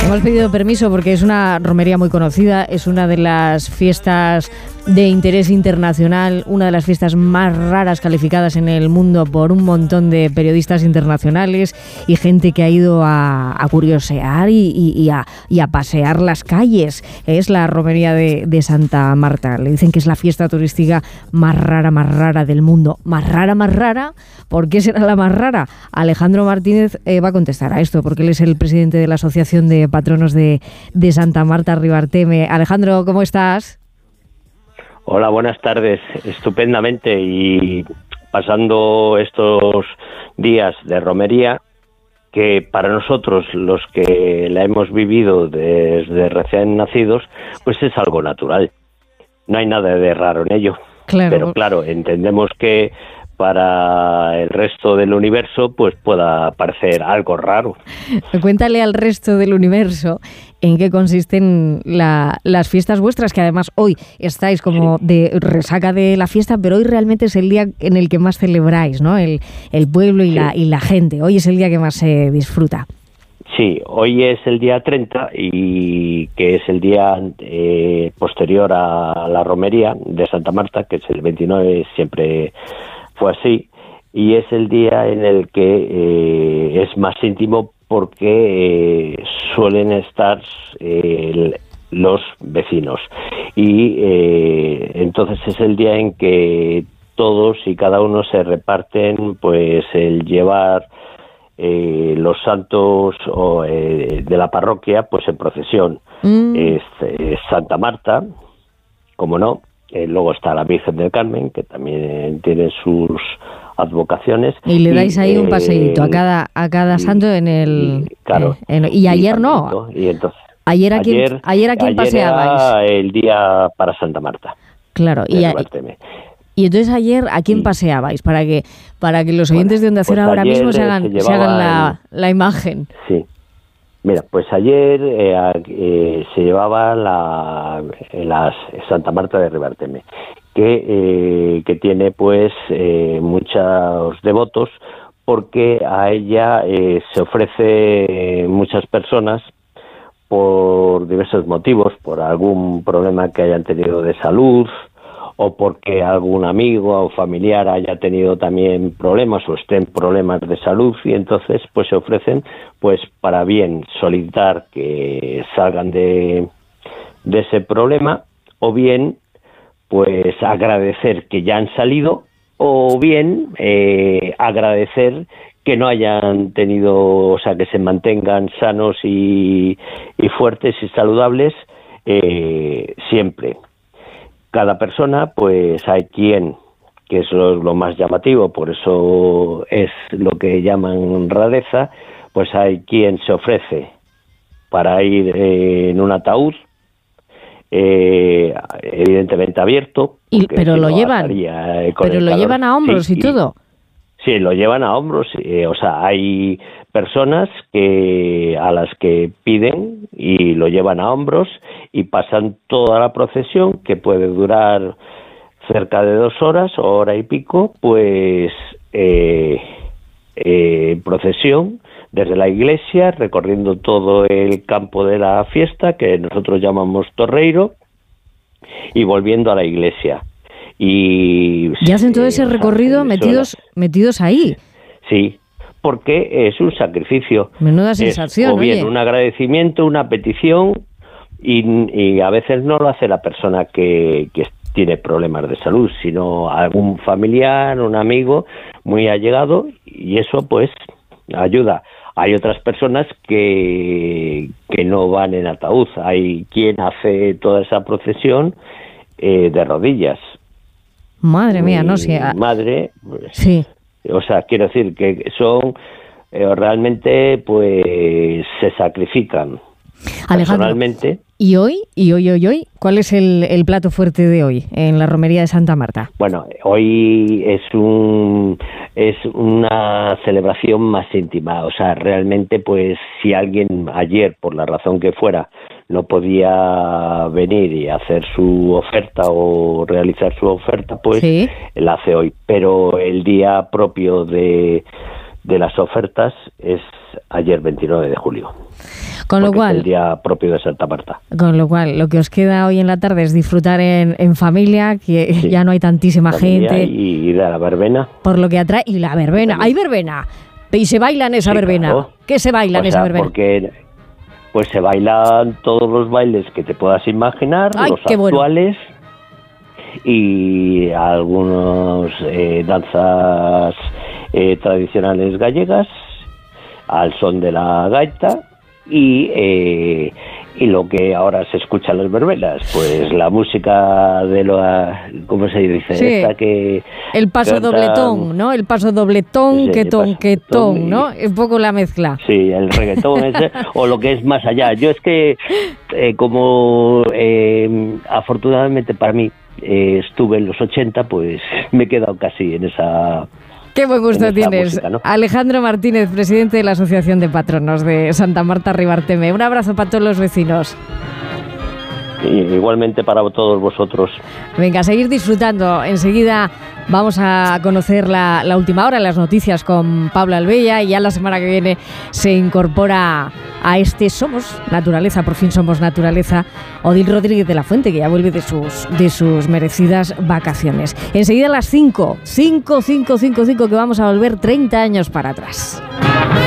Hemos pedido permiso porque es una romería muy conocida, es una de las fiestas de interés internacional, una de las fiestas más raras calificadas en el mundo por un montón de periodistas internacionales y gente que ha ido a curiosear y a pasear las calles. Es la romería de Santa Marta. Le dicen que es la fiesta turística más rara del mundo. Más rara. ¿Por qué será la más rara? Alejandro Martínez va a contestar a esto, porque él es el presidente de la Asociación de Patronos de Santa Marta Ribarteme. Alejandro, ¿cómo estás? Hola, buenas tardes. Estupendamente, y pasando estos días de romería, que para nosotros, los que la hemos vivido desde recién nacidos, pues es algo natural. No hay nada de raro en ello. Claro. Pero claro, entendemos que para el resto del universo pues pueda parecer algo raro. Cuéntale al resto del universo en qué consisten las fiestas vuestras, que además hoy estáis como de resaca de la fiesta, pero hoy realmente es el día en el que más celebráis, ¿no? El pueblo y la gente. Hoy es el día que más se disfruta. Sí, hoy es el día 30 y que es el día posterior a la romería de Santa Marta, que es el 29, siempre fue así, y es el día en el que es más íntimo porque suelen estar los vecinos y entonces es el día en que todos y cada uno se reparten pues el llevar los santos de la parroquia pues en procesión. Es Santa Marta, como no. Luego está la Virgen del Carmen, que también tiene sus advocaciones. Y le dais ahí un paseíto a cada santo en el... Claro. Y ayer no. Y entonces, ayer a quién paseabais. Era el día para Santa Marta. Claro. Y entonces ayer ¿a quién paseabais? Para que los oyentes de Onda Cero ahora mismo se hagan la imagen. Sí. Mira, pues ayer se llevaba la Santa Marta de Ribarteme, que tiene pues muchos devotos, porque a ella se ofrece muchas personas por diversos motivos, por algún problema que hayan tenido de salud, o porque algún amigo o familiar haya tenido también problemas o estén problemas de salud, y entonces pues se ofrecen pues para bien solicitar que salgan de ese problema, o bien pues agradecer que ya han salido, o bien agradecer que no hayan tenido, o sea, que se mantengan sanos y fuertes y saludables siempre. Cada persona, pues hay quien, que eso es lo más llamativo, por eso es lo que llaman rareza, pues hay quien se ofrece para ir en un ataúd, evidentemente abierto. Pero lo llevan a hombros y todo. Sí, lo llevan a hombros, o sea, hay personas a las que piden y lo llevan a hombros y pasan toda la procesión, que puede durar cerca de 2 horas o hora y pico, pues procesión desde la iglesia, recorriendo todo el campo de la fiesta, que nosotros llamamos Torreiro, y volviendo a la iglesia. Y hacen todo ese recorrido metidos ahí. Sí, porque es un sacrificio. Menuda sensación. O bien un agradecimiento, una petición, y a veces no lo hace la persona que tiene problemas de salud, sino algún familiar, un amigo muy allegado, y eso pues ayuda. Hay otras personas que no van en ataúd. Hay quien hace toda esa procesión de rodillas. Madre mía, no sé. Madre, pues, sí. O sea, quiero decir que son realmente, pues, se sacrifican. Alejandro, personalmente. ¿Y hoy? ¿Cuál es el plato fuerte de hoy en la romería de Santa Marta? Bueno, hoy es una celebración más íntima. O sea, realmente, pues, si alguien ayer, por la razón que fuera, no podía venir y hacer su oferta o realizar su oferta, pues ¿sí? La hace hoy. Pero el día propio de las ofertas es ayer, 29 de julio. Con lo cual, es el día propio de Santa Marta. Con lo cual, lo que os queda hoy en la tarde es disfrutar en familia, que sí, ya no hay tantísima gente. Y ir a la verbena. Por lo que atrae, y la verbena, hay verbena. Y se baila en esa verbena. Claro. ¿Qué se baila en esa verbena? Porque pues se bailan todos los bailes que te puedas imaginar, ¡ay, los qué actuales, bueno! Y algunos danzas tradicionales gallegas al son de la gaita y lo que ahora se escucha en las verbenas, pues la música de ¿cómo se dice? Sí, esta que el paso canta, dobletón, ¿no? El paso dobletón, sí, que ¿no? Es un poco la mezcla. Sí, el reggaetón ese, o lo que es más allá. Yo es que, como afortunadamente para mí estuve en los 80, pues me he quedado casi en esa... Qué buen gusto tienes, música, ¿no? Alejandro Martínez, presidente de la Asociación de Patronos de Santa Marta Ribarteme. Un abrazo para todos los vecinos. Igualmente para todos vosotros. Venga, a seguir disfrutando. Enseguida vamos a conocer la última hora, las noticias con Pablo Albella, y ya la semana que viene se incorpora a este Somos Naturaleza, por fin Somos Naturaleza, Odil Rodríguez de la Fuente, que ya vuelve de sus merecidas vacaciones. Enseguida a las 5, que vamos a volver 30 años para atrás.